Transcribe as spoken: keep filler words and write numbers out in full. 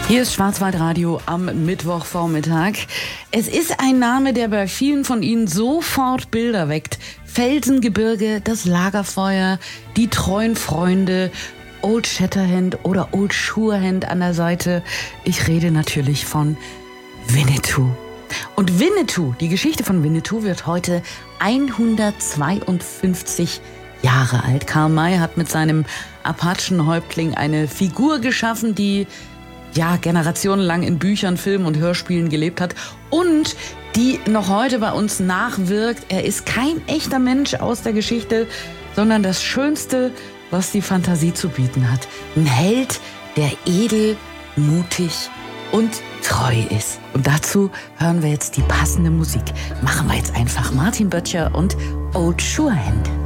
Hier ist Schwarzwaldradio am Mittwochvormittag. Es ist ein Name, der bei vielen von Ihnen sofort Bilder weckt. Felsengebirge, das Lagerfeuer, die treuen Freunde, Old Shatterhand oder Old Surehand an der Seite. Ich rede natürlich von Winnetou. Und Winnetou, die Geschichte von Winnetou wird heute hundertzweiundfünfzig Jahre alt. Karl May hat mit seinem Apachenhäuptling eine Figur geschaffen, die ja generationenlang in Büchern, Filmen und Hörspielen gelebt hat und die noch heute bei uns nachwirkt. Er ist kein echter Mensch aus der Geschichte, sondern das Schönste, was die Fantasie zu bieten hat. Ein Held, der edel, mutig und treu ist. Und dazu hören wir jetzt die passende Musik. Machen wir jetzt einfach Martin Böttcher und Old Surehand.